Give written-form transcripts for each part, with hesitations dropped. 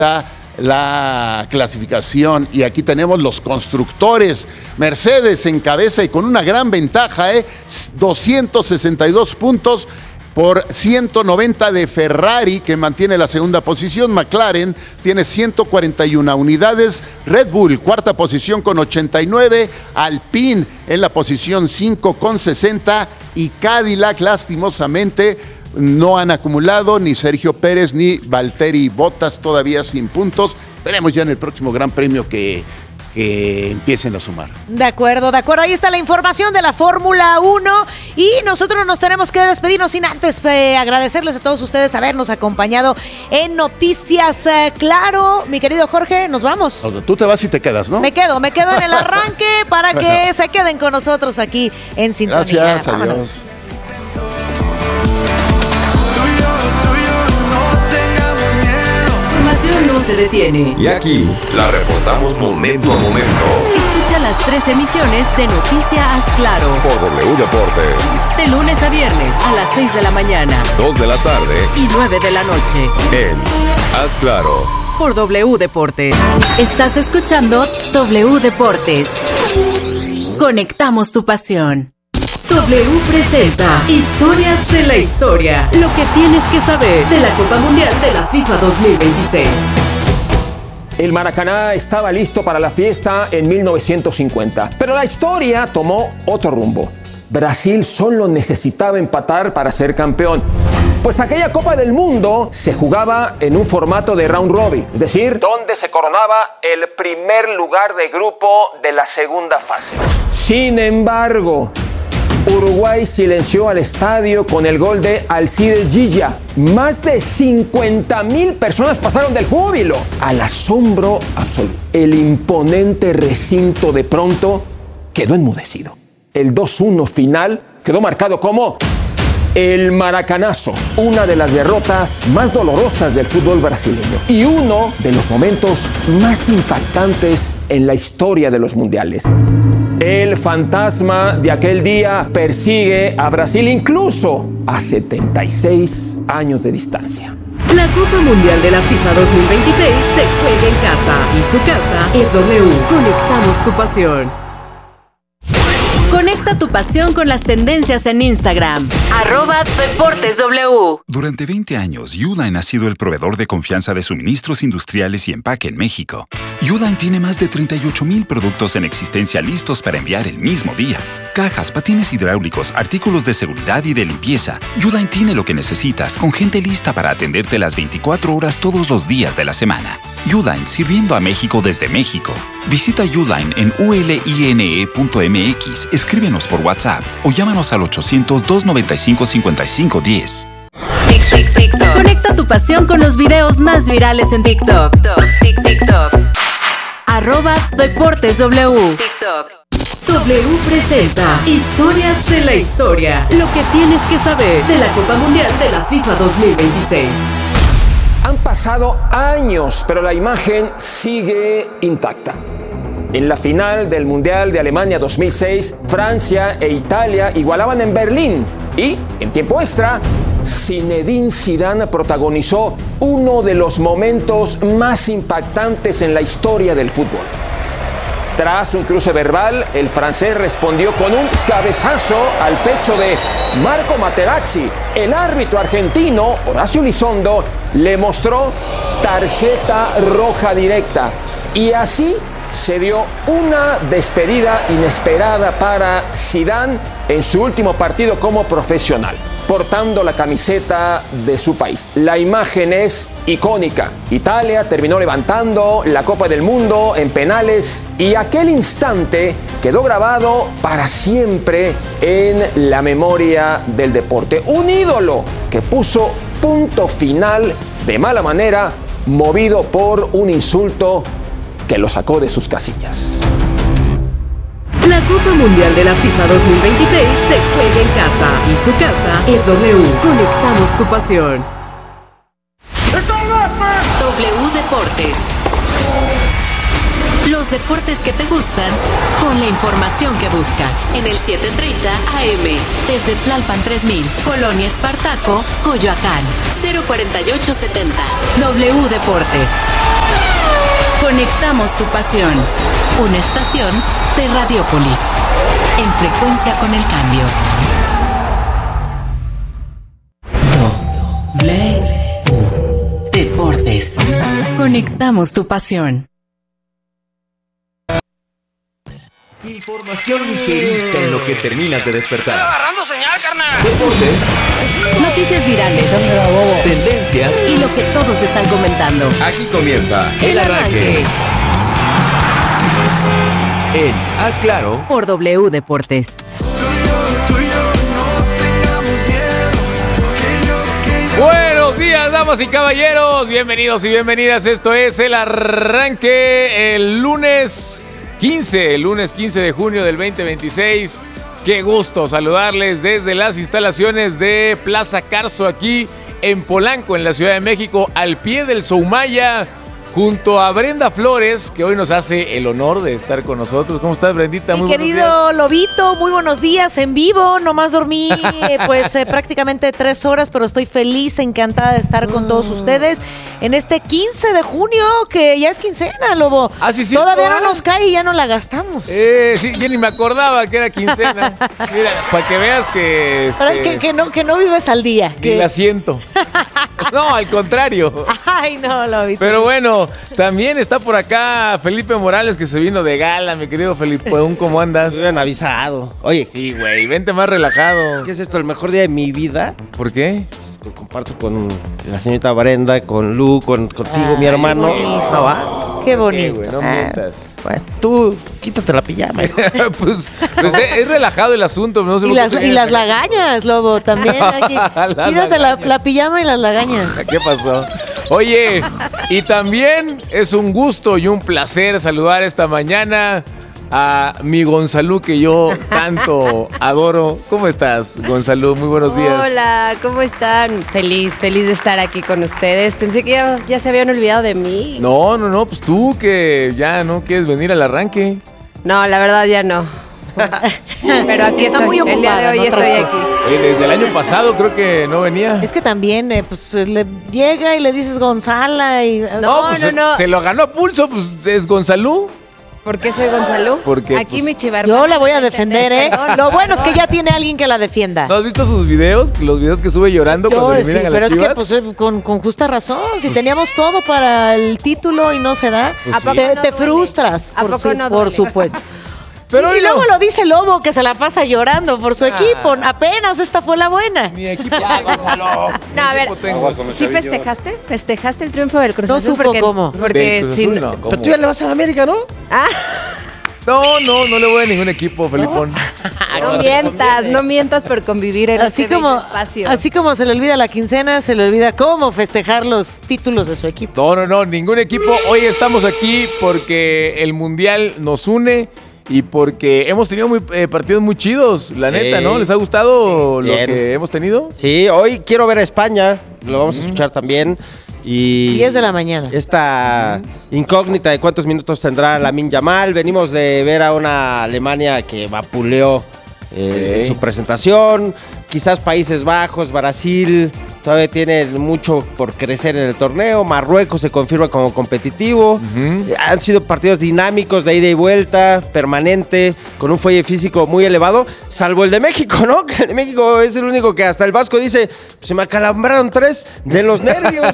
la clasificación, y aquí tenemos los constructores. Mercedes encabeza y con una gran ventaja, 262 puntos por 190 de Ferrari, que mantiene la segunda posición. McLaren tiene 141 unidades. Red Bull, cuarta posición con 89. Alpine en la posición 5 con 60. Y Cadillac, lastimosamente, no han acumulado ni Sergio Pérez ni Valtteri Bottas, todavía sin puntos. Veremos ya en el próximo Gran Premio que empiecen a sumar. De acuerdo. Ahí está la información de la Fórmula 1 y nosotros nos tenemos que despedirnos sin antes agradecerles a todos ustedes habernos acompañado en Noticias Claro. Mi querido Jorge, nos vamos. Tú te vas y te quedas, ¿no? Me quedo en el arranque para que se queden con nosotros aquí en sintonía. Gracias, vámonos. Adiós. No se detiene. Y aquí la reportamos momento a momento. Escucha las 3 emisiones de Noticias Claro Por W Deportes. de lunes a viernes a las 6 de la mañana 2 de la tarde y 9 de la noche en Haz Claro. por W Deportes. Estás escuchando W Deportes. Conectamos tu pasión. W presenta Historias de la Historia. Lo que tienes que saber de la Copa Mundial de la FIFA 2026. El Maracaná estaba listo para la fiesta en 1950, pero la historia tomó otro rumbo. Brasil solo necesitaba empatar para ser campeón, pues aquella Copa del Mundo se jugaba en un formato de round robin, es decir, donde se coronaba el primer lugar de grupo de la segunda fase. Sin embargo, Uruguay silenció al estadio con el gol de Alcides Gilla. Más de 50,000 personas pasaron del júbilo al asombro absoluto. El imponente recinto de pronto quedó enmudecido. El 2-1 final quedó marcado como el Maracanazo, una de las derrotas más dolorosas del fútbol brasileño y uno de los momentos más impactantes en la historia de los mundiales. El fantasma de aquel día persigue a Brasil incluso a 76 años de distancia. La Copa Mundial de la FIFA 2026 se juega en casa y su casa es W. Conectamos tu pasión. Conecta tu pasión con las tendencias en Instagram. @DeportesW. Durante 20 años, Uline ha sido el proveedor de confianza de suministros industriales y empaque en México. Uline tiene más de 38,000 productos en existencia listos para enviar el mismo día. Cajas, patines hidráulicos, artículos de seguridad y de limpieza. Uline tiene lo que necesitas, con gente lista para atenderte las 24 horas todos los días de la semana. Uline, sirviendo a México desde México. Visita Uline en uline.mx, escríbenos por WhatsApp o llámanos al 800-295-5510. TikTok. Conecta tu pasión con los videos más virales en TikTok. TikTok. @DeportesW. W presenta Historias de la Historia. Lo que tienes que saber de la Copa Mundial de la FIFA 2026. Han pasado años, pero la imagen sigue intacta. En la final del Mundial de Alemania 2006, Francia e Italia igualaban en Berlín y, en tiempo extra, Zinedine Zidane protagonizó uno de los momentos más impactantes en la historia del fútbol. Tras un cruce verbal, el francés respondió con un cabezazo al pecho de Marco Materazzi. El árbitro argentino, Horacio Elizondo, le mostró tarjeta roja directa. Y así se dio una despedida inesperada para Zidane en su último partido como profesional, portando la camiseta de su país. La imagen es icónica. Italia terminó levantando la Copa del Mundo en penales y aquel instante quedó grabado para siempre en la memoria del deporte. Un ídolo que puso punto final de mala manera, movido por un insulto que lo sacó de sus casillas. La Copa Mundial de la FIFA 2026 se juega en casa y su casa es W. Conectamos tu pasión. W Deportes. Los deportes que te gustan con la información que buscas. En el 730 AM. Desde Tlalpan 3000, Colonia Espartaco, Coyoacán. 04870. W Deportes. Conectamos tu pasión. Una estación de Radiopolis. En frecuencia con el cambio. W Deportes. Conectamos tu pasión. Información ligerita en lo que terminas de despertar. ¡Estoy agarrando señal, carnal! Deportes, Noticias virales. tendencias. Y lo que todos están comentando. Aquí comienza el arranque. En Haz Claro. Por W Deportes. Buenos días, damas y caballeros. Bienvenidos y bienvenidas. Esto es el arranque el lunes 15 de junio del 2026. Qué gusto saludarles desde las instalaciones de Plaza Carso aquí en Polanco, en la Ciudad de México, al pie del Soumaya, junto a Brenda Flores, que hoy nos hace el honor de estar con nosotros. ¿Cómo estás, Brendita? Mi Muy buenos querido días. Lobito, muy buenos días en vivo. Nomás dormí prácticamente 3 horas, pero estoy feliz, encantada de estar con todos ustedes en este 15 de junio, que ya es quincena, Lobo. Ah, sí, sí. Todavía no nos cae y ya no la gastamos. Sí, yo ni me acordaba que era quincena. Mira, para que veas que... Pero que no vives al día. Ni la siento. No, al contrario. Ay, no, Lobito. Pero bueno, también está por acá Felipe Morales, que se vino de gala, mi querido Felipe. ¿Cómo andas? Me habían avisado. Oye, Sí, güey, vente más relajado. ¿qué es esto? ¿El mejor día de mi vida? ¿Por qué? Lo comparto con la señorita Brenda, con Lu, contigo, mi Ay, hermano. bonito. No va. Qué ¿Qué, bonito. güey? No mientas. Bueno, tú quítate la pijama, hijo. pues es relajado el asunto. No sé Y por qué las, te y vienes las acá. lagañas, Lobo, también aquí. Las Quítate lagañas. la pijama y las lagañas. ¿Qué pasó? Oye, y también es un gusto y un placer saludar esta mañana a mi Gonzalú, que yo tanto adoro. ¿Cómo estás, Gonzalú? Muy buenos días. Hola, ¿cómo están? Feliz de estar aquí con ustedes. Pensé que ya se habían olvidado de mí. No, pues tú que ya no quieres venir al arranque. No, la verdad ya no. Pero aquí Está estoy. muy El día ocupada de hoy en otras estoy cosas. aquí. Oye, desde el año pasado creo que no venía. Es que también, le llega y le dices Gonzala y... No, pues no. Se lo ganó a pulso, pues es Gonzalú. ¿Por qué soy Gonzalo? Porque, aquí pues, mi chivar. Yo la voy a defender, ¿eh? Lo bueno es que ya tiene alguien que la defienda. ¿No has visto sus videos? Los videos que sube llorando cuando Yo, sí, eliminan a pero las es que Chivas. pues, con justa razón, si teníamos todo para el título y no se da, Pues ¿A sí. poco te, no te duele? frustras, ¿A por, poco no por duele? supuesto. Pero y no. luego lo dice Lobo, que se la pasa llorando por su equipo. Apenas esta fue la buena. Mi equipo. Ya, Gonzalo. No, a ver, Mi equipo tengo. ¿sí festejaste? ¿Festejaste el triunfo del Cruz No Azul? supo cómo. Del Porque Cruz si Azul, no- no, ¿cómo? Pero tú ya le vas a la América, ¿no? No le voy a ningún equipo, Felipón. No mientas por convivir en Así este como, bello espacio. así como se le olvida la quincena, se le olvida cómo festejar los títulos de su equipo. No, ningún equipo. Hoy estamos aquí porque el Mundial nos une y porque hemos tenido partidos muy chidos, la neta, ¿no? ¿Les ha gustado lo Bien. que hemos tenido? Sí, hoy quiero ver a España. Lo vamos a escuchar también. Y 10 de la mañana. Esta incógnita de cuántos minutos tendrá Lamine Yamal. Venimos de ver a una Alemania que vapuleó en su presentación. Quizás Países Bajos, Brasil todavía tienen mucho por crecer en el torneo. Marruecos se confirma como competitivo. Han sido partidos dinámicos de ida y vuelta, permanente, con un fuelle físico muy elevado, salvo el de México, ¿no? Que el de México es el único que hasta el Vasco dice, se me acalambraron 3 de los nervios.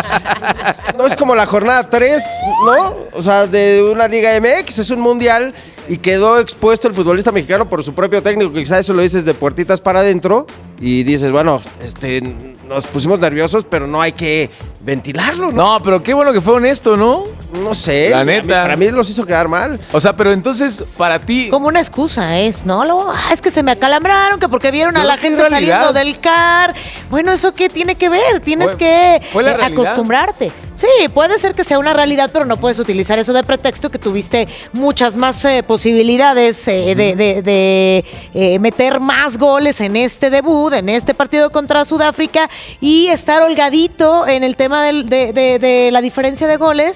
No es como la jornada 3, ¿no? O sea, de una Liga MX, es un mundial. Y quedó expuesto el futbolista mexicano por su propio técnico, que quizás eso lo dices de puertitas para adentro. Y dices, bueno, nos pusimos nerviosos, pero no hay que ventilarlo, ¿no? No, pero qué bueno que fue honesto, ¿no? No sé. La neta. Para mí los hizo quedar mal. O sea, pero entonces, para ti... Como una excusa es, ¿no? Es que se me acalambraron, que porque vieron a Pero la qué gente realidad. saliendo del CAR. Bueno, ¿eso qué tiene que ver? Tienes Fue- que fue la realidad. acostumbrarte. Sí, puede ser que sea una realidad, pero no puedes utilizar eso de pretexto que tuviste muchas más posibilidades de meter más goles en este debut, en este partido contra Sudáfrica y estar holgadito en el tema de la diferencia de goles.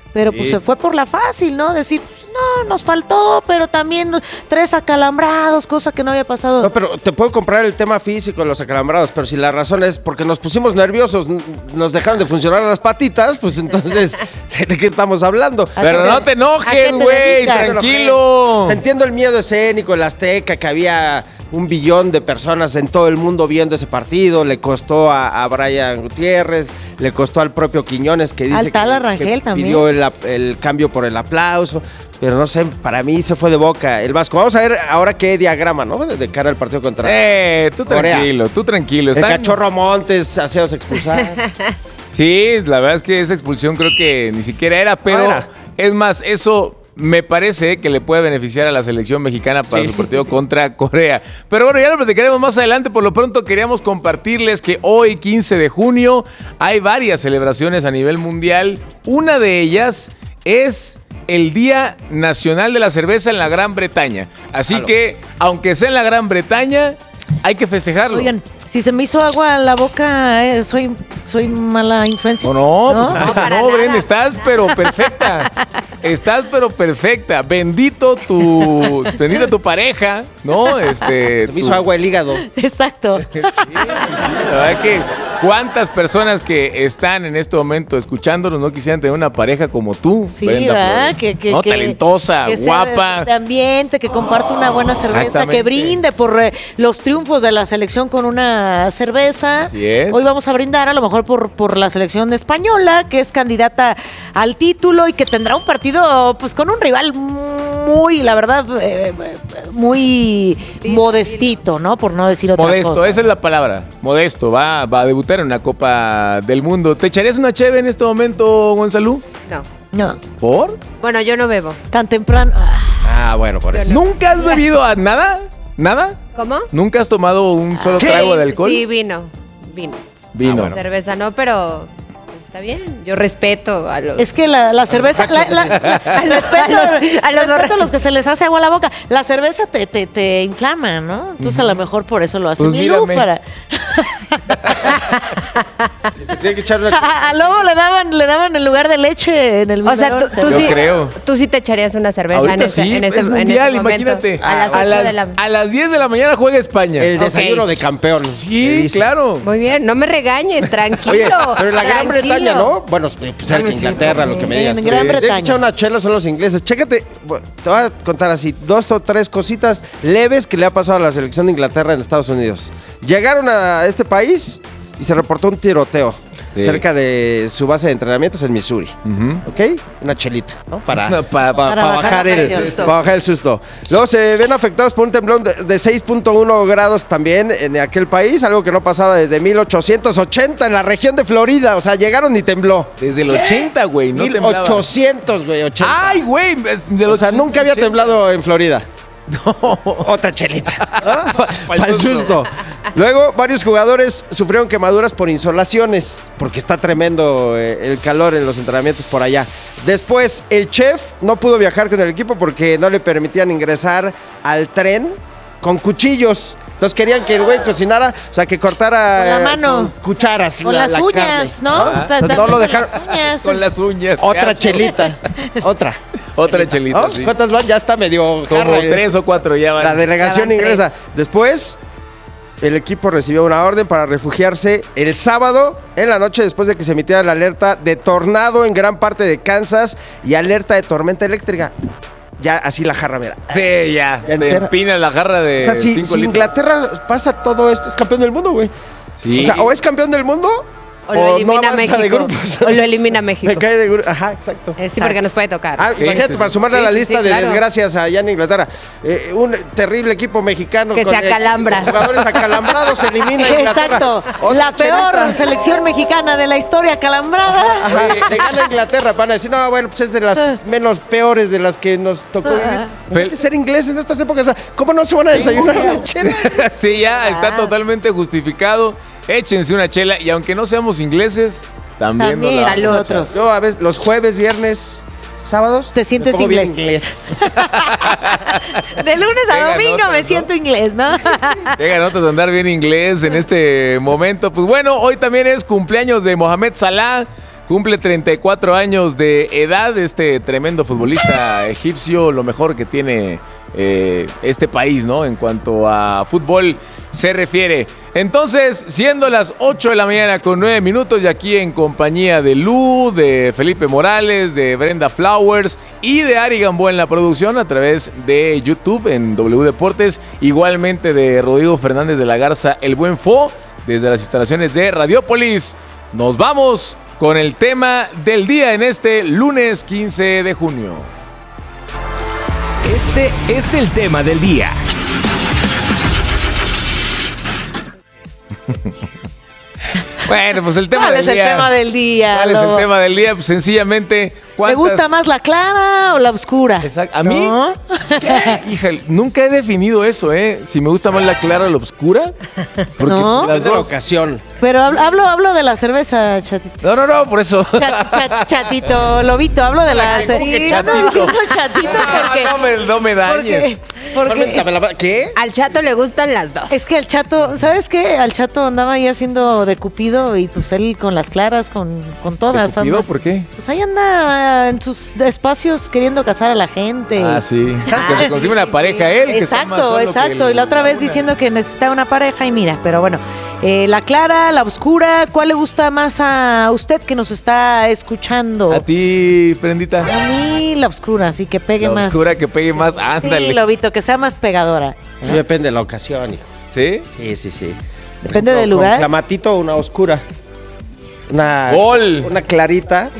Pero pues se fue por la fácil, ¿no? Decir, pues, no, nos faltó, pero también 3 acalambrados, cosa que no había pasado. No, pero te puedo comprar el tema físico de los acalambrados, pero si la razón es porque nos pusimos nerviosos, nos dejaron de funcionar las patitas, pues entonces, ¿de qué estamos hablando? Pero no te enojes, güey, tranquilo. Entiendo el miedo escénico, el Azteca, que había 1 billón de personas en todo el mundo viendo ese partido, le costó a Brian Gutiérrez, le costó al propio Quiñones, que dice que pidió el cambio por el aplauso, pero no sé, para mí se fue de boca el Vasco. Vamos a ver ahora qué diagrama, ¿no? De cara al partido contra tú Corea. tú tranquilo. El Cachorro Montes, haceos expulsar. Sí, la verdad es que esa expulsión creo que ni siquiera era, pero es más, eso me parece que le puede beneficiar a la selección mexicana para su partido contra Corea. Pero bueno, ya lo platicaremos más adelante. Por lo pronto queríamos compartirles que hoy, 15 de junio, hay varias celebraciones a nivel mundial. Una de ellas es el Día Nacional de la Cerveza en la Gran Bretaña. Así que, aunque sea en la Gran Bretaña, hay que festejarlo. Oigan, si se me hizo agua en la boca, soy mala influencia. No, Bren, estás pero perfecta. Estás pero perfecta. Bendito tu pareja, ¿no? Me hizo agua el hígado. Exacto. Sí, la verdad que cuántas personas que están en este momento escuchándonos no quisieran tener una pareja como tú, Sí, Brenda ¿verdad? Flores. No, talentosa, que guapa. sea de ambiente, que comparte una buena cerveza, Exactamente. que brinde por los triunfos de la selección con una cerveza. Así es. Hoy vamos a brindar a lo mejor por la selección española, que es candidata al título y que tendrá un partido pues con un rival muy, la verdad, muy modestito, ¿no? Por no decir otra Modesto, cosa. esa es la palabra. Modesto, va a debutar en una Copa del Mundo. ¿Te echarías una cheve en este momento, Gonzalo? No, ¿Por? Bueno, yo no bebo. tan temprano. Bueno, por eso. ¿Nunca has bebido nada? ¿Nada? ¿Cómo? ¿Nunca has tomado un solo trago de alcohol? Sí, vino. Vino. Cerveza no, pero está bien. Yo respeto a los... Es que la cerveza, respeto a los que se les hace agua a la boca. La cerveza te inflama, ¿no? Entonces a lo mejor por eso lo hace Pues Milú, mírame. para... Se tiene que echar una... A Lobo le daban en lugar de leche en el O sea, biberón. tú Yo sí, creo. tú sí te echarías una cerveza Ahorita en este, sí, en este, es en mundial, este momento. imagínate. A las 8 de la... A las 10 de la mañana juega España. El desayuno Ok. de campeón. Sí, claro. Muy bien, no me regañes, tranquilo. Oye, pero en la Gran tranquilo. Bretaña, ¿no? Bueno, pues en Inglaterra, lo que me digas. En Gran Tienen que Bretaña. echar una chela son los ingleses. Chécate, bueno, te voy a contar así, 2 o 3 cositas leves que le ha pasado a la selección de Inglaterra en Estados Unidos. Llegaron a este país y se reportó un tiroteo cerca de su base de entrenamientos en Missouri. ¿Ok? Una chelita, ¿no? Para bajar el susto. Luego se ven afectados por un temblor de 6.1 grados también en aquel país, algo que no pasaba desde 1880 en la región de Florida. O sea, llegaron y tembló. Desde el 80, güey, no temblaba. 1800, güey, 80. ¡Ay, güey! O sea, nunca había temblado en Florida. Otra chelita. Para el susto. Luego, varios jugadores sufrieron quemaduras por insolaciones, porque está tremendo el calor en los entrenamientos por allá. Después, el chef no pudo viajar con el equipo porque no le permitían ingresar al tren con cuchillos. Entonces querían que el güey cocinara, o sea, que cortara Con la mano. con cucharas. Con las uñas, carne. ¿no? Entonces, no lo dejaron. Las uñas. Con las uñas. Otra qué asco. chelita. Otra. Otra chelita, ¿No? sí. ¿Cuántas van? Ya está medio Como jarra, 3 o 4 ya van. La delegación Ya van inglesa. Después, el equipo recibió una orden para refugiarse el sábado en la noche después de que se emitiera la alerta de tornado en gran parte de Kansas y alerta de tormenta eléctrica. Ya así la jarra, mira. Sí, ya. Te entera. empina la jarra de O sea, si 5 litros. Inglaterra pasa todo esto, es campeón del mundo, güey. Sí. O sea, o es campeón del mundo O lo no elimina avanza de México. grupos. O lo elimina México. Me cae de grupo. Ajá, exacto. Sí, porque nos puede tocar. Ah, imagínate, sí, para sí. sumarle a la Sí, sí, lista sí, de claro. desgracias allá en Inglaterra. Un terrible equipo mexicano. Que se acalambra. Jugadores acalambrados, se elimina a Inglaterra. Exacto. Otra La peor chelita. selección mexicana de la historia calambrada. Ajá, le gana Inglaterra, van a decir, no, bueno, pues es de las menos peores de las que nos tocó vivir. Hay que ser inglés en estas épocas. O sea, ¿cómo no se van a desayunar una chela? Sí, ya está totalmente justificado. Échense una chela y aunque no seamos ingleses, también nos la vamos a nosotros. echar. Yo a veces, los jueves, viernes, sábados. Te sientes me pongo bien inglés. De lunes a Venga, domingo notas, me ¿no? siento inglés, ¿no? Llega notas de andar bien inglés en este momento. Pues bueno, hoy también es cumpleaños de Mohamed Salah. Cumple 34 años de edad este tremendo futbolista egipcio, lo mejor que tiene este país, ¿no? En cuanto a fútbol se refiere. Entonces, siendo las 8 de la mañana con 9 minutos y aquí en compañía de Lu, de Felipe Morales, de Brenda Flowers y de Ari Gamboa en la producción a través de YouTube en W Deportes, igualmente de Rodrigo Fernández de la Garza, el buen Fo, desde las instalaciones de Radiopolis. Nos vamos con el tema del día en este lunes 15 de junio. Este es el tema del día. Bueno, pues el tema ¿Cuál del día. es el tema del día? ¿Cuál es el tema del día? Pues sencillamente. ¿Te gusta más la clara o la oscura? Exacto. ¿A mí? ¿No? ¿Qué? Híjole, nunca he definido eso, ¿eh? Si me gusta más la clara o la oscura. Porque ¿No? las De la dos. ocasión. Pero hablo de la cerveza, chatito. No, por eso. Chatito, lobito, hablo de la... ¿Cómo que Sí, chatito? ando diciendo chatito porque... No me dañes. Porque ¿Qué? Al Chato le gustan las dos. es que el Chato, ¿sabes qué? Al Chato andaba ahí haciendo de Cupido y pues él con las claras, con todas. ¿Te cupido? anda. ¿Por qué? Pues ahí anda en sus espacios queriendo casar a la gente. Ah, sí. Que se consigue una pareja él. Que está más Exacto, solo exacto. que Y la otra vez una. diciendo que necesita una pareja y mira, pero bueno, la clara, la oscura, ¿cuál le gusta más a usted que nos está escuchando? A ti, Prendita. A mí la oscura, así que pegue La más. oscura que pegue más, ándale. Sí, lobito, que sea más pegadora. Depende de la ocasión, hijo. ¿Sí? Sí. Depende Con del lugar. clamatito o una oscura. ¡Gol! Una clarita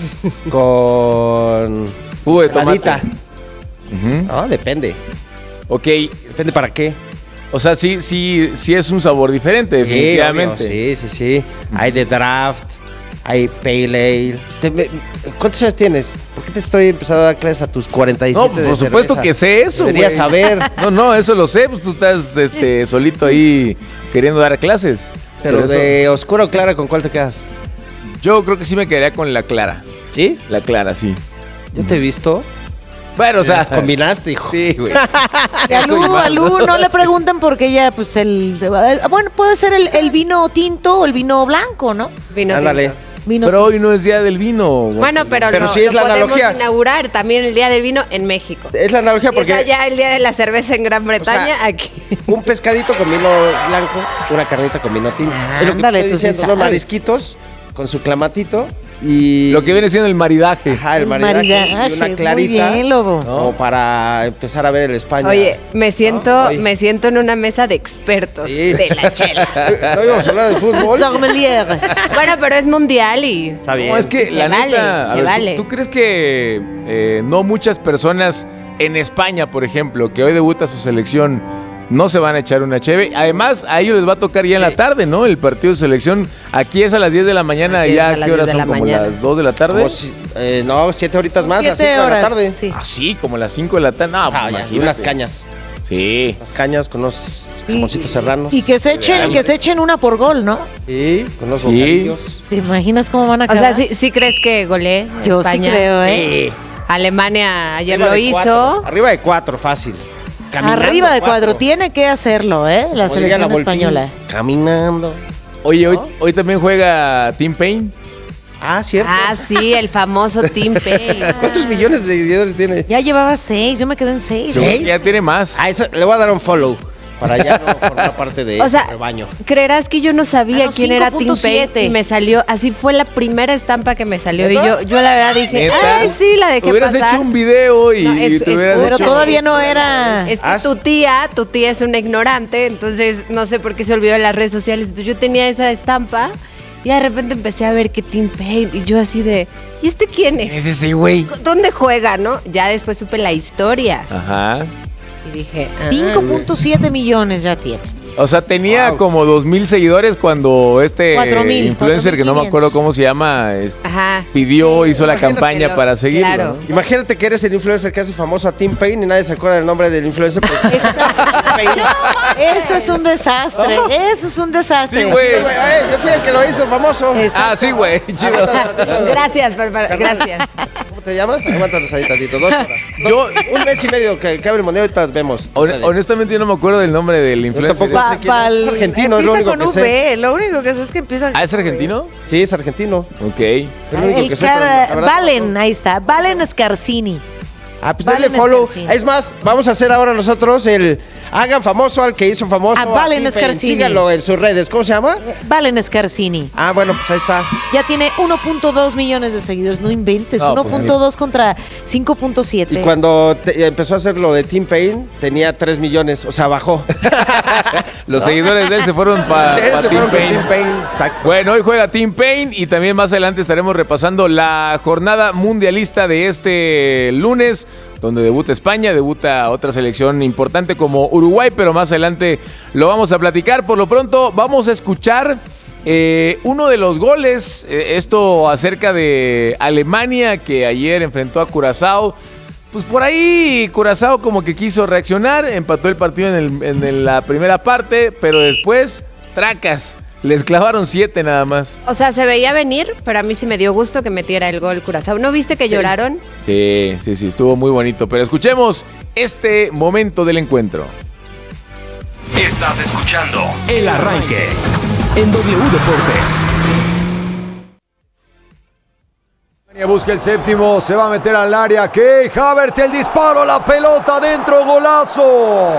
con Jugo de tomate. heladita. Ujú. No, depende. Ok. Depende para qué. O sea, sí es un sabor diferente, Sí, definitivamente. obvio, sí. Hay de draft, hay pale ale. ¿Cuántos años tienes? ¿Por qué te estoy empezando a dar clases a tus 47 No, de por supuesto cerveza? que sé eso, Deberías güey. saber. No, eso lo sé, pues tú estás solito ahí queriendo dar clases. Pero eso, de oscura o clara, ¿con cuál te quedas? yo creo que sí me quedaría con la clara. ¿Sí? La clara, sí. Yo te he visto. Bueno, o sea, Las combinaste, hijo. sí, güey. Y a Lu no le pregunten porque ella, pues bueno, puede ser el vino tinto o el vino blanco, ¿no? Vino Ándale. tinto. Vino Pero tinto. hoy no es día del vino. Bueno, pero sí es la podemos analogía. inaugurar también el Día del Vino en México. Es la analogía Y porque es allá el Día de la Cerveza en Gran Bretaña, aquí. un pescadito con vino blanco, una carnita con vino tinto. Es lo que Ándale, te tú estoy sí diciendo, los sabes. marisquitos con su clamatito y... Lo que viene siendo el maridaje. Ajá, el maridaje y una muy clarita. bien, Lobo. Como para empezar a ver el España. Oye, me siento Ay. en una mesa de expertos Sí. de la chela. ¿No íbamos a hablar de fútbol? Sommelier. Bueno, pero es mundial y Está bien. No, es que Se la vale, neta, se a ver, vale. ¿tú crees que no muchas personas en España, por ejemplo, que hoy debuta su selección, no se van a echar una cheve? Además, a ellos les va a tocar ya en la tarde, ¿no? El partido de selección. Aquí es a las 10 de la mañana, Aquí es ya a las ¿qué horas 10 de son? la Como mañana. las 2 de la tarde. Como no, 7 horitas más, las 5 7 de la horas, tarde. sí. Ah, sí, como las 5 de la tarde. No, pues Ah, ya, y imagínate. unas cañas. Sí. Unas cañas con unos jamoncitos serranos. Y que se echen una por gol, ¿no? Sí, con unos Sí. bocadillos. ¿Te imaginas cómo van a O quedar? sea, ¿sí crees que golee Yo España? sí creo, ¿eh? Sí. Alemania ayer Arriba lo de hizo. 4. Arriba de 4, fácil. Caminando Arriba de 4, 4. tiene que hacerlo, ¿eh? La Como diría selección Volpi, española. Caminando. Oye, hoy también juega Tim Payne. Ah, cierto. Ah, sí, el famoso Team Payne. ¿Cuántos millones de seguidores tiene? Ya llevaba 6, yo me quedé en 6. Seguro que ya tiene más. Ah, le voy a dar un follow para ya no formar parte de O sea, el baño. ¿Creerás que yo no sabía Ah, no, quién era Team 5.7. Payne? Y me salió, así fue la primera estampa que me salió. Y ¿Neta? yo la verdad dije, ¿Neta? ay, sí, la dejé Hubieras pasar. hecho un video y No, es- te es- hubieras Pero hecho- todavía no era... Es que Ah, tu tía es una ignorante, entonces no sé por qué se olvidó en las redes sociales. Entonces yo tenía esa estampa y de repente empecé a ver que Team Payne y yo así de, ¿y este quién es? Es ese güey. ¿Dónde juega, no? Ya después supe la historia Ajá. y dije, 5.7 millones ya tiene. O sea, tenía Wow. como 2,000 seguidores cuando 4,000, influencer, que no me 4,500. acuerdo cómo se llama, ajá. pidió, hizo la Imagínate campaña que lo- para seguirlo. claro. ¿no? Imagínate que eres el influencer que hace famoso a Tim Payne y nadie se acuerda del nombre del influencer. porque- Eso es un desastre, eso es un desastre. Sí, güey. Yo fui el que lo hizo famoso. Ah, sí, güey. Chido. Gracias, gracias. ¿Cómo te llamas? Aguántanos ahí tantito, 2 horas. Yo, Un mes y medio que acabe el mundial, ahorita vemos. redes. honestamente, yo no me acuerdo del nombre del influencer. tampoco. sé quién es. Es argentino, es lo único con que V, sé. lo único que sé es que empieza. ¿Ah, es argentino? Sí, es argentino. Ok. Es lo único que sé, pero la verdad Valen, no. ahí está. Valen Scarsini. Ah, pues Valen denle follow. Scarsini. Es más, vamos a hacer ahora nosotros el hagan famoso al que hizo famoso. A Valen Tim Payne. Scarsini. Síganlo en sus redes. ¿Cómo se llama? Valen Scarsini. Ah, bueno, pues ahí está. Ya tiene 1.2 millones de seguidores. No inventes. No, 1.2 contra 5.7. Y cuando empezó a hacer lo de Tim Payne, tenía 3 millones. O sea, bajó. Los seguidores de él se fueron para Él se Tim fueron con Payne. Tim Payne. Exacto. Bueno, hoy juega Tim Payne y también más adelante estaremos repasando la jornada mundialista de este lunes, donde debuta España, debuta otra selección importante como Uruguay, pero más adelante lo vamos a platicar. Por lo pronto vamos a escuchar uno de los goles, esto acerca de Alemania, que ayer enfrentó a Curazao. Pues por ahí Curazao como que quiso reaccionar, empató el partido en la primera parte, pero después, tracas, les clavaron 7 nada más. O sea, se veía venir, pero a mí sí me dio gusto que metiera el gol Curazao. ¿No viste que lloraron? Sí, estuvo muy bonito, pero escuchemos este momento del encuentro. Estás escuchando El Arranque en W Deportes. Busca el séptimo, se va a meter al área. Kai Havertz, el disparo, la pelota dentro, golazo.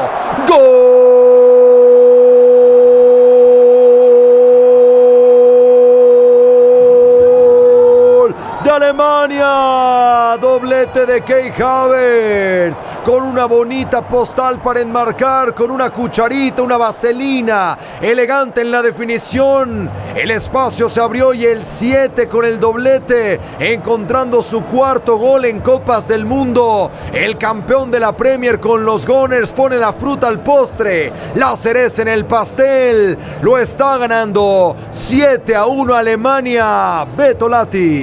¡Gol de Alemania! Doblete de Kai Havertz, con una bonita postal para enmarcar, con una cucharita, una vaselina, elegante en la definición. El espacio se abrió y el 7 con el doblete, encontrando su cuarto gol en Copas del Mundo. El campeón de la Premier con los Gunners pone la fruta al postre, la cereza en el pastel. Lo está ganando 7-1 Alemania. Beto Lati.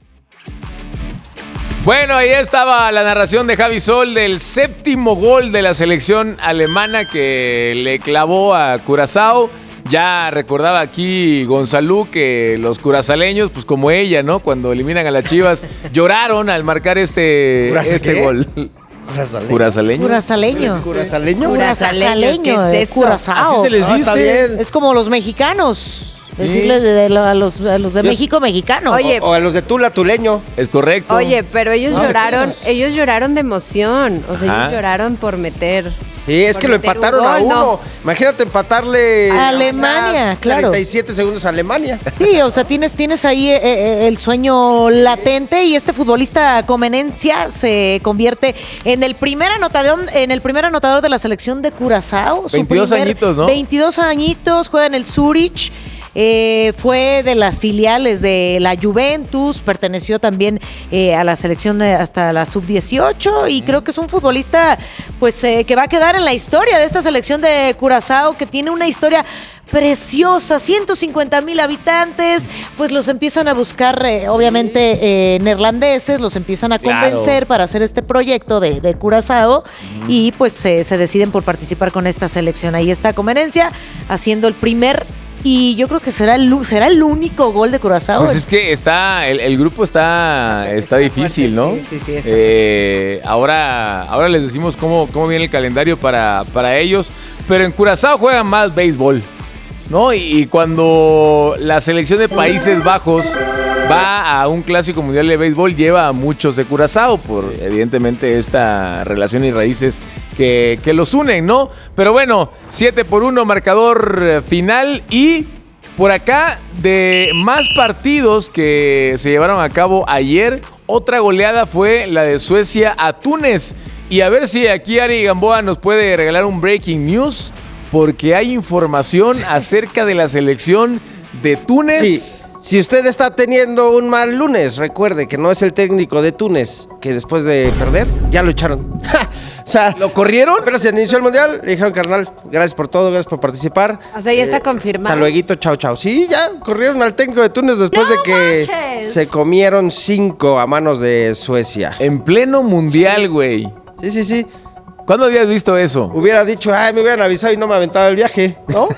Bueno, ahí estaba la narración de Javi Sol del séptimo gol de la selección alemana que le clavó a Curazao. Ya recordaba aquí Gonzalú que los curazaleños, pues como ella, ¿no? Cuando eliminan a las Chivas, lloraron al marcar este gol. ¿Curazaleño? Curazaleño. ¿Es curazaleño? Curazaleño, ¿qué es eso? Curazao. Así se les Ah, está dice. bien. Es como los mexicanos. Decirles a los de México, mexicanos. Oye, O a los de Tula, tuleño. Es correcto. Oye, pero ellos No, lloraron, vecinos. ellos lloraron de emoción. O sea, Ajá. ellos lloraron por meter. Sí, es por que lo meter un empataron a gol, uno. ¿no? Imagínate empatarle A Alemania, claro. 37 segundos a Alemania. Sí, o sea, tienes ahí el sueño latente y este futbolista Comenencia se convierte en el primer anotador de la selección de Curazao. 22 añitos, ¿no? 22 añitos, juega en el Zurich. Fue de las filiales de la Juventus, perteneció también a la selección hasta la sub-18 y creo que es un futbolista pues que va a quedar en la historia de esta selección de Curazao, que tiene una historia preciosa, 150,000 habitantes, pues los empiezan a buscar, obviamente neerlandeses, los empiezan a convencer para hacer este proyecto de Curazao y pues se deciden por participar con esta selección. Ahí está Comenencia haciendo el primer. Y yo creo que será el único gol de Curazao. Pues es que el grupo está difícil, ¿no? Sí, está. Ahora les decimos cómo viene el calendario para ellos, pero en Curazao juegan más béisbol, ¿no? Y cuando la selección de Países Bajos va a un clásico mundial de béisbol, lleva a muchos de Curazao por evidentemente esta relación y raíces que los unen, ¿no? Pero bueno, 7-1 marcador final. Y por acá, de más partidos que se llevaron a cabo ayer, otra goleada fue la de Suecia a Túnez. Y a ver si aquí Ari Gamboa nos puede regalar un breaking news, porque hay información acerca de la selección de Túnez. Sí. Si usted está teniendo un mal lunes, recuerde que no es el técnico de Túnez, que después de perder, ya lo echaron. O sea, ¿lo corrieron? Pero se inició el mundial, le dijeron, carnal, gracias por todo, gracias por participar. O sea, ya está confirmado. Hasta luego, chao. Sí, ya corrieron al técnico de Túnez después de que manches. se comieron 5 a manos de Suecia. En pleno mundial, güey. Sí. ¿Cuándo habías visto eso? Hubiera dicho, me hubieran avisado y no me aventaba el viaje, ¿no?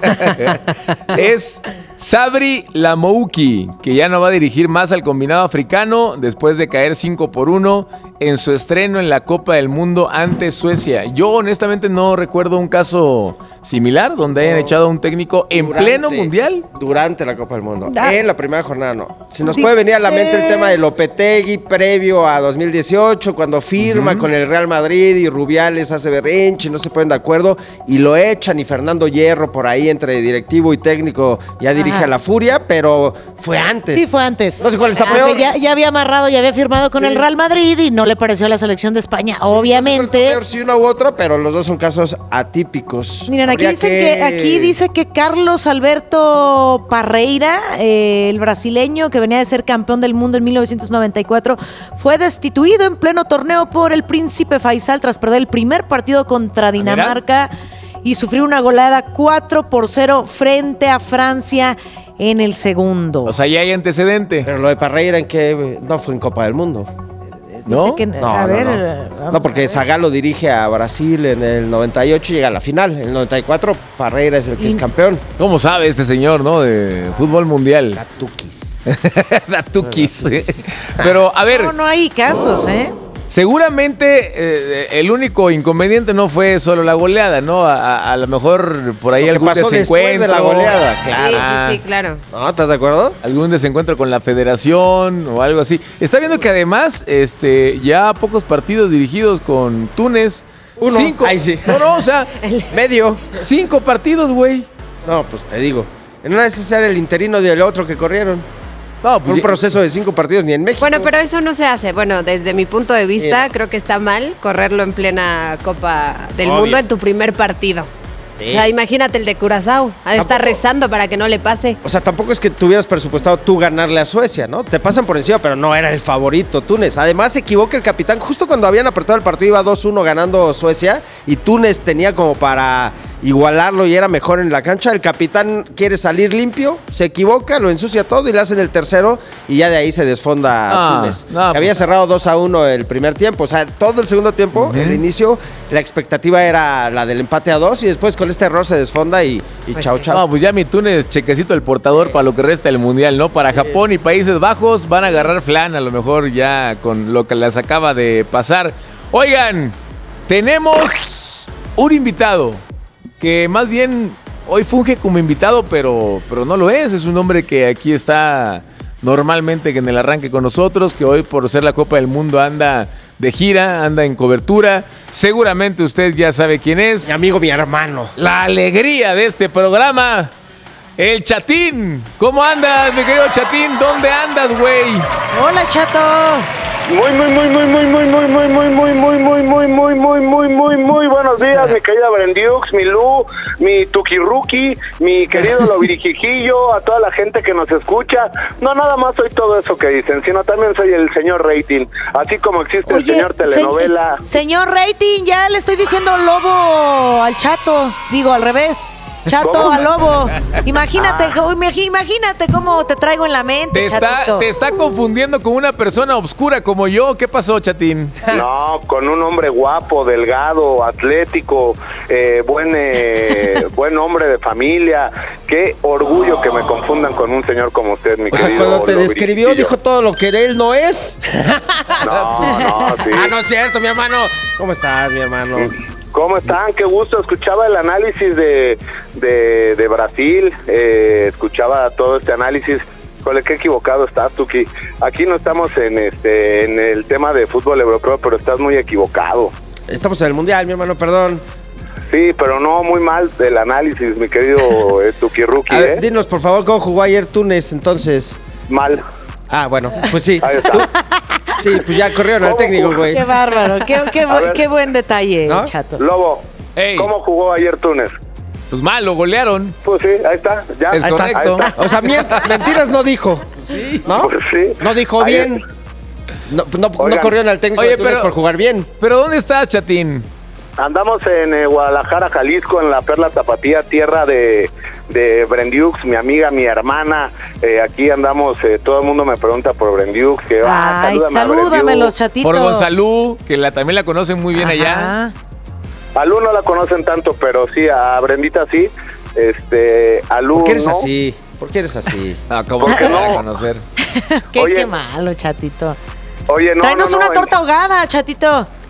Es Sabri Lamouki, que ya no va a dirigir más al combinado africano después de caer 5-1 en su estreno en la Copa del Mundo ante Suecia. Yo honestamente no recuerdo un caso similar, donde hayan echado a un técnico en pleno mundial. Durante la Copa del Mundo. En la primera jornada no. Se nos puede venir a la mente el tema de Lopetegui previo a 2018, cuando firma con el Real Madrid y Rubiales hace berrinche, no se ponen de acuerdo y lo echan, y Fernando Hierro por ahí entre directivo y técnico ya dirige a la Furia, pero fue antes. Sí, fue antes. No sé cuál está peor. Ya había amarrado, ya había firmado con el Real Madrid y no le pareció a la selección de España, obviamente. No sé cuál está peor, si una u otra, pero los dos son casos atípicos. Miren, aquí dice que Carlos Alberto Parreira, el brasileño que venía de ser campeón del mundo en 1994, fue destituido en pleno torneo por el Príncipe Faisal tras perder el primer partido contra Dinamarca y sufrir una goleada 4-0 frente a Francia en el segundo. O sea, ya hay antecedente. Pero lo de Parreira en que no fue en Copa del Mundo. ¿No? No, porque Zagallo dirige a Brasil en el 98 y llega a la final. En el 94 Parreira es el que es campeón. ¿Cómo sabe este señor, no? De fútbol mundial. Datukis. Pero, a ver. No hay casos, Seguramente el único inconveniente no fue solo la goleada, ¿no? A lo mejor por ahí algún pasó desencuentro. Después de la goleada, claro. Sí, claro. ¿No? ¿Estás de acuerdo? Algún desencuentro con la federación o algo así. Está viendo que además ya pocos partidos dirigidos con Túnez. 5. Ahí sí. No, o sea, medio. 5 partidos, güey. No, pues te digo. En una vez era el interino del otro que corrieron. No, pues un proceso de 5 partidos ni en México. Bueno, pero eso no se hace. Bueno, desde mi punto de vista, creo que está mal correrlo en plena Copa del Mundo en tu primer partido. Sí. O sea, imagínate el de Curazao. Está rezando para que no le pase. O sea, tampoco es que tuvieras presupuestado tú ganarle a Suecia, ¿no? Te pasan por encima, pero no era el favorito Túnez. Además, se equivoca el capitán. Justo cuando habían apretado el partido, iba 2-1 ganando Suecia y Túnez tenía como para igualarlo y era mejor en la cancha. El capitán quiere salir limpio, se equivoca, lo ensucia todo y le hacen el tercero y ya de ahí se desfonda Túnez. Que había cerrado 2-1 el primer tiempo. O sea, todo el segundo tiempo, el inicio, la expectativa era la del empate a 2 y después con este error se desfonda y pues chao. No, pues ya mi Túnez, chequecito el portador para lo que resta del Mundial, ¿no? Para Japón y Países Bajos van a agarrar flan a lo mejor ya con lo que les acaba de pasar. Oigan, tenemos un invitado que más bien hoy funge como invitado, pero no lo es. Es un hombre que aquí está normalmente en el arranque con nosotros, que hoy por ser la Copa del Mundo anda de gira, anda en cobertura. Seguramente usted ya sabe quién es. Mi amigo, mi hermano. La alegría de este programa, el Chatín. ¿Cómo andas, mi querido Chatín? ¿Dónde andas, güey? Hola, Chato. Muy buenos días, mi querida Brendiux, mi Lu, mi Tukiruki, mi querido Lovirijijillo, a toda la gente que nos escucha. No nada más soy todo eso que dicen, sino también soy el señor Rating, así como existe el señor telenovela. Señor Rating, ya le estoy diciendo lobo al Chato, digo al revés. Chato a lobo. Imagínate cómo te traigo en la mente, Chatito. Te está confundiendo con una persona obscura como yo. ¿Qué pasó, Chatín? No, con un hombre guapo, delgado, atlético, buen hombre de familia. Qué orgullo que me confundan con un señor como usted, mi querido. O sea, cuando te describió, dijo todo lo que él no es. No, sí. No es cierto, mi hermano. ¿Cómo estás, mi hermano? ¿Cómo están? Qué gusto. Escuchaba el análisis de Brasil, escuchaba todo este análisis. Joder, qué equivocado estás, Tuki. Aquí no estamos en el tema de fútbol europeo, pero estás muy equivocado. Estamos en el Mundial, mi hermano, perdón. Sí, pero no muy mal del análisis, mi querido Tuki Rookie. A ver, dinos, por favor, ¿cómo jugó ayer Túnez, entonces? Mal. Ah, bueno, pues sí. Ahí está. Sí, pues ya corrieron al técnico, güey. Qué bárbaro, qué buen detalle, ¿no? Chato. Lobo, ¿cómo jugó ayer Túnez? Pues mal, lo golearon. Pues sí, ahí está, ya. Es correcto. O sea, mentiras no dijo, ¿sí? ¿No? Pues sí. No dijo ahí bien. No corrieron al técnico de Túnez por jugar bien. ¿Pero dónde estás, Chatín? Andamos en Guadalajara, Jalisco, en la Perla Tapatía, tierra de Brendiux, mi amiga, mi hermana. Aquí andamos, todo el mundo me pregunta por Brendiux. Salúdamelo, Chatito. Por Gonzalú, que también la conocen muy bien allá. A Lu no la conocen tanto, pero sí, a Brendita sí. A Lu ¿Por qué eres no. así? ¿Por qué eres así? ¿Cómo que no van a conocer? Qué malo, Chatito. Oye, Tráenos una torta ahogada, Chatito.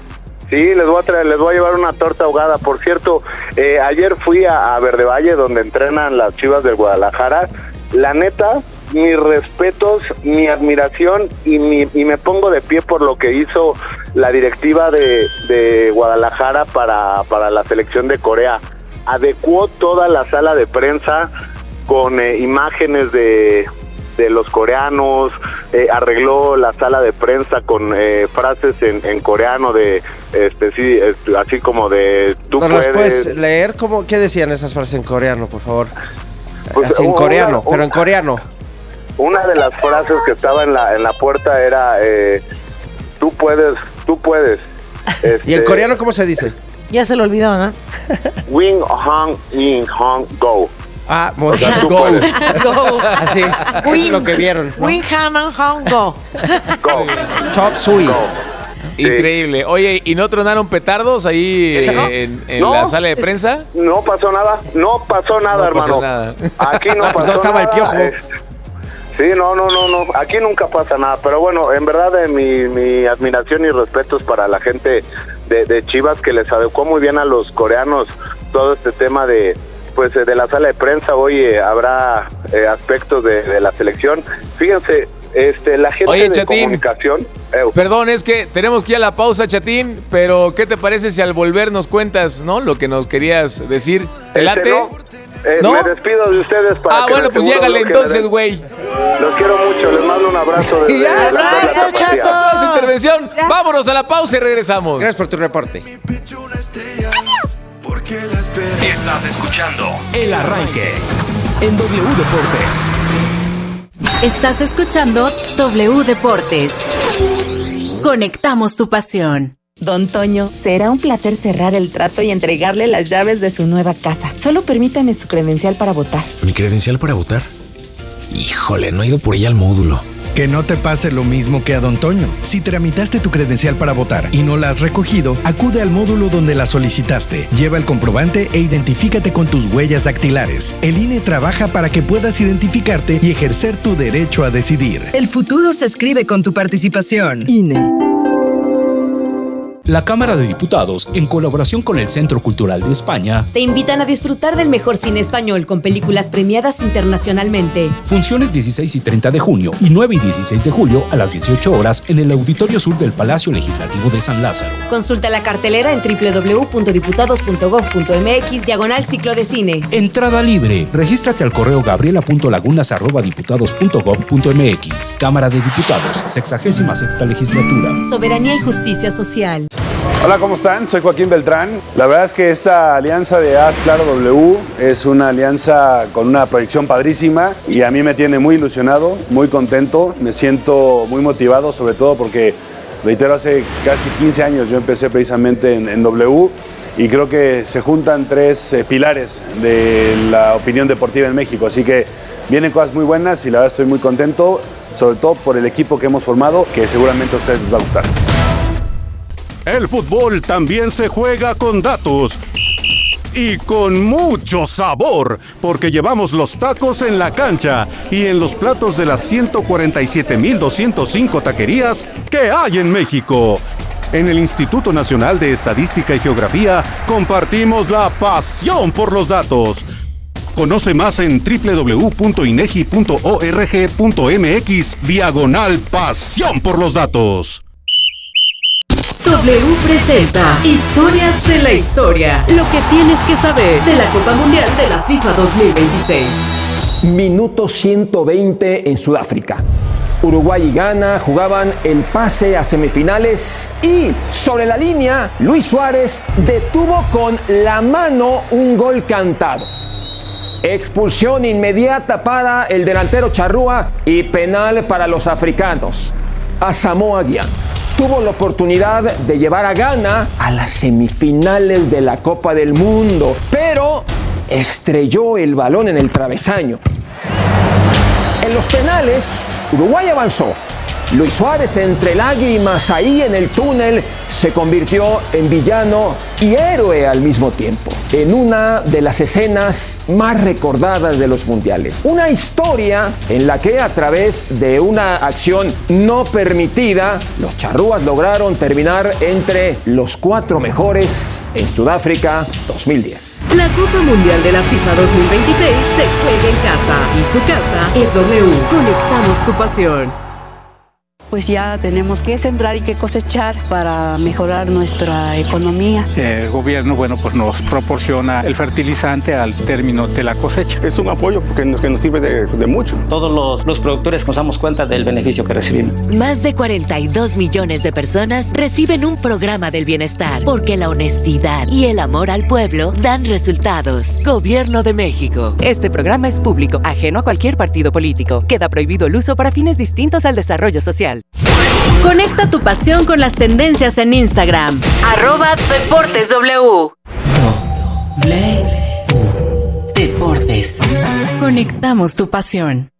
Sí, les voy a llevar una torta ahogada. Por cierto, ayer fui a Verde Valle, donde entrenan las Chivas del Guadalajara. La neta, mis respetos, mi admiración y me pongo de pie por lo que hizo la directiva de Guadalajara para la selección de Corea. Adecuó toda la sala de prensa con imágenes de los coreanos, arregló la sala de prensa con frases en coreano así como de tú puedes. ¿Puedes leer qué decían esas frases en coreano, por favor? Pues, así en coreano, pero en coreano. Una de las frases que estaba en la puerta era tú puedes. ¿Y en coreano cómo se dice? Ya se lo olvidó, ¿no? Wing Hong In Hong Go. Ah, muy bien. Go. Así, eso es lo que vieron, ¿no? Wing Han Hong Go. Go. Chop Suey. Increíble. Oye, ¿y no tronaron petardos ahí en la sala de prensa? No pasó nada, hermano. Aquí no pasó nada. No estaba el Piojo. Sí, no. Aquí nunca pasa nada. Pero bueno, en verdad mi admiración y respetos para la gente de Chivas, que les adecuó muy bien a los coreanos todo este tema de la sala de prensa. Hoy habrá aspectos de la selección. Fíjense, la gente de Chatín, comunicación. Perdón, es que tenemos que ir a la pausa, Chatín, pero ¿qué te parece si al volver nos cuentas, ¿no? Lo que nos querías decir. ¿Te late? ¿No? Me despido de ustedes para bueno, pues llégale entonces, güey. Los quiero mucho, les mando un abrazo desde abrazo, chato. Su intervención. Vámonos a la pausa y regresamos. Gracias por tu reporte. Estás escuchando El Arranque en W Deportes. Estás escuchando W Deportes. Conectamos tu pasión. Don Toño, será un placer cerrar el trato y entregarle las llaves de su nueva casa. Solo permítame su credencial para votar. ¿Mi credencial para votar? Híjole, no he ido por ella al módulo. Que no te pase lo mismo que a Don Toño. Si tramitaste tu credencial para votar y no la has recogido, acude al módulo donde la solicitaste. Lleva el comprobante e identifícate con tus huellas dactilares. El INE trabaja para que puedas identificarte y ejercer tu derecho a decidir. El futuro se escribe con tu participación. INE. La Cámara de Diputados, en colaboración con el Centro Cultural de España, te invitan a disfrutar del mejor cine español con películas premiadas internacionalmente. Funciones 16 y 30 de junio y 9 y 16 de julio a las 18 horas en el Auditorio Sur del Palacio Legislativo de San Lázaro. Consulta la cartelera en www.diputados.gov.mx/ciclo de cine. Entrada libre. Regístrate al correo gabriela.lagunas@diputados.gov.mx. Cámara de Diputados, 66ª legislatura. Soberanía y justicia social. Hola, ¿cómo están? Soy Joaquín Beltrán. La verdad es que esta alianza de Haz Claro W es una alianza con una proyección padrísima y a mí me tiene muy ilusionado, muy contento, me siento muy motivado, sobre todo porque, reitero, hace casi 15 años yo empecé precisamente en W y creo que se juntan tres pilares de la opinión deportiva en México, así que vienen cosas muy buenas y la verdad estoy muy contento, sobre todo por el equipo que hemos formado, que seguramente a ustedes les va a gustar. El fútbol también se juega con datos y con mucho sabor, porque llevamos los tacos en la cancha y en los platos de las 147,205 taquerías que hay en México. En el Instituto Nacional de Estadística y Geografía compartimos la pasión por los datos. Conoce más en www.inegi.org.mx/pasión por los datos. W presenta Historias de la Historia. Lo que tienes que saber de la Copa Mundial de la FIFA 2026. Minuto 120 en Sudáfrica. Uruguay y Ghana jugaban el pase a semifinales y sobre la línea Luis Suárez detuvo con la mano un gol cantado. Expulsión inmediata para el delantero Charrúa y penal para los africanos. Asamoah Gyan tuvo la oportunidad de llevar a Ghana a las semifinales de la Copa del Mundo, pero estrelló el balón en el travesaño. En los penales, Uruguay avanzó, Luis Suárez, entre lágrimas ahí en el túnel, se convirtió en villano y héroe al mismo tiempo, en una de las escenas más recordadas de los mundiales. Una historia en la que a través de una acción no permitida, los charrúas lograron terminar entre los 4 mejores en Sudáfrica 2010. La Copa Mundial de la FIFA 2026 se juega en casa y su casa es W. Conectamos tu pasión. Pues ya tenemos que sembrar y que cosechar para mejorar nuestra economía. El gobierno, pues nos proporciona el fertilizante al término de la cosecha. Es un apoyo que nos sirve de mucho. Todos los productores nos damos cuenta del beneficio que recibimos. Más de 42 millones de personas reciben un programa del bienestar, porque la honestidad y el amor al pueblo dan resultados. Gobierno de México. Este programa es público, ajeno a cualquier partido político. Queda prohibido el uso para fines distintos al desarrollo social. Conecta tu pasión con las tendencias en Instagram. @DeportesW. Deportes. Conectamos tu pasión.